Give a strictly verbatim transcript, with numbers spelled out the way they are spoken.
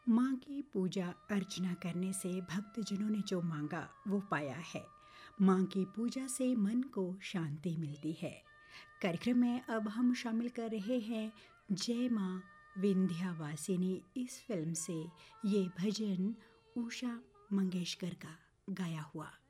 माँ की पूजा अर्चना करने से भक्तजनों ने जो मांगा वो पाया है। माँ की पूजा से मन को शांति मिलती है। कार्यक्रम में अब हम शामिल कर रहे हैं जय माँ विंध्यावासिनी इस फिल्म से ये भजन उषा मंगेशकर का गाया हुआ।